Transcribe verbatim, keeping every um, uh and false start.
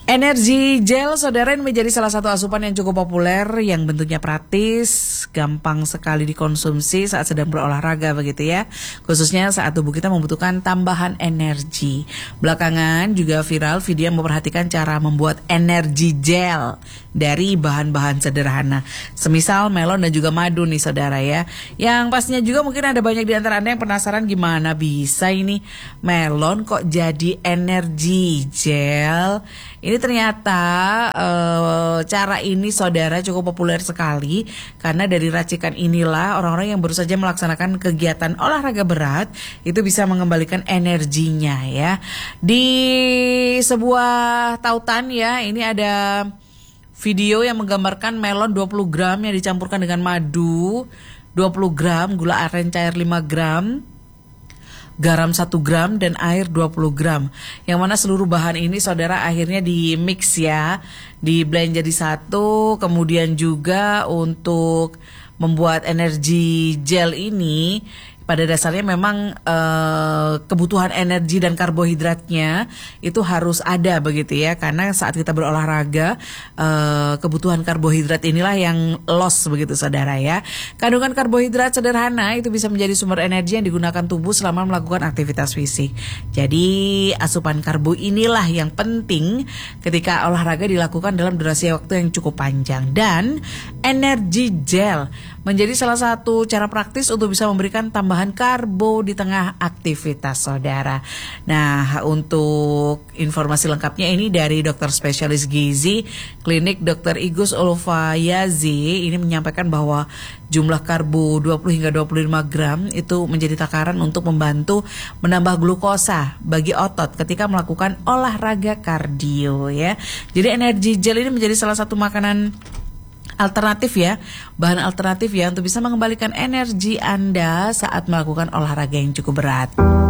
Energi gel saudara ini menjadi salah satu asupan yang cukup populer, yang bentuknya praktis, gampang sekali dikonsumsi saat sedang berolahraga begitu ya. Khususnya saat tubuh kita membutuhkan tambahan energi. Belakangan juga viral video yang memperhatikan cara membuat energi gel dari bahan-bahan sederhana. Semisal melon dan juga madu nih saudara ya. Yang pastinya juga mungkin ada banyak di antara Anda yang penasaran gimana bisa ini melon kok jadi energi gel. Ini ternyata e, cara ini saudara cukup populer sekali karena dari racikan inilah orang-orang yang baru saja melaksanakan kegiatan olahraga berat itu bisa mengembalikan energinya ya. Di sebuah tautan ya, ini ada video yang menggambarkan melon dua puluh gram yang dicampurkan dengan madu dua puluh gram, gula aren cair lima gram, garam satu gram, dan air dua puluh gram. Yang mana seluruh bahan ini saudara akhirnya di mix ya, di blend jadi satu. Kemudian juga untuk membuat energi gel ini pada dasarnya memang e, kebutuhan energi dan karbohidratnya itu harus ada begitu ya. Karena saat kita berolahraga e, kebutuhan karbohidrat inilah yang loss begitu saudara ya. Kandungan karbohidrat sederhana itu bisa menjadi sumber energi yang digunakan tubuh selama melakukan aktivitas fisik. Jadi asupan karbo inilah yang penting ketika olahraga dilakukan dalam durasi waktu yang cukup panjang. Dan energi gel menjadi salah satu cara praktis untuk bisa memberikan tambahan karbo di tengah aktivitas saudara. Nah, untuk informasi lengkapnya ini dari dokter spesialis gizi klinik dokter Igus Ulfayazi ini menyampaikan bahwa jumlah karbo dua puluh hingga dua puluh lima gram itu menjadi takaran untuk membantu menambah glukosa bagi otot ketika melakukan olahraga kardio ya. Jadi energi gel ini menjadi salah satu makanan alternatif ya, bahan alternatif ya untuk bisa mengembalikan energi Anda saat melakukan olahraga yang cukup berat.